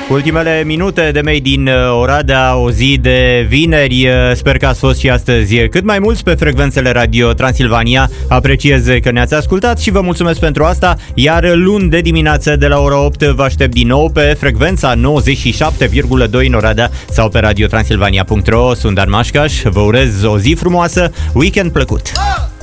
Ultimele minute de Made in Oradea, o zi de vineri. Sper că ați fost și astăzi cât mai mulți pe frecvențele Radio Transilvania. Apreciez că ne-ați ascultat și vă mulțumesc pentru asta. Iar luni de dimineață de la ora 8 vă aștept din nou pe frecvența 97,2 în Oradea sau pe radiotransilvania.ro. Sunt Dan Mașcaș, vă urez o zi frumoasă, weekend plăcut!